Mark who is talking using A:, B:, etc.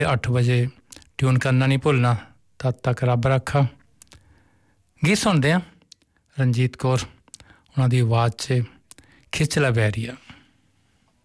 A: 8 ਵਜੇ ट्यून करना नहीं भुलना। तद तक रब रखा। गीत सुनते हैं रंजीत कौर उन्होंने आवाज़ 'च खिच ला बैरिया।